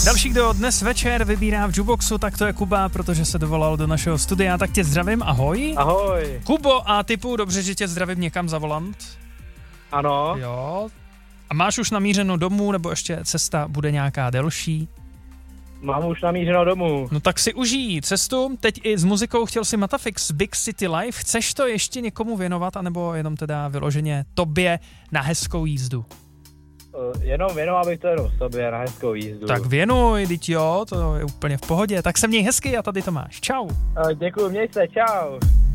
Další, kdo dnes večer vybírá v Jukeboxu, tak to je Kuba, protože se dovolal do našeho studia, tak tě zdravím, ahoj. Ahoj. Kubo, a typu, dobře, že tě zdravím někam za volant. Ano. Jo. A máš už namířeno domů, nebo ještě cesta bude nějaká delší? Mám už namířeno domů. No tak si užij cestu, teď i s muzikou chtěl si Matafix Big City Life, chceš to ještě někomu věnovat, anebo jenom teda vyloženě tobě na hezkou jízdu? Jenom abych to jenom sobě na hezkou jízdu. Tak věnuj, teď jo, to je úplně v pohodě, tak se měj hezky a tady to máš, čau. Děkuju, měj se, čau.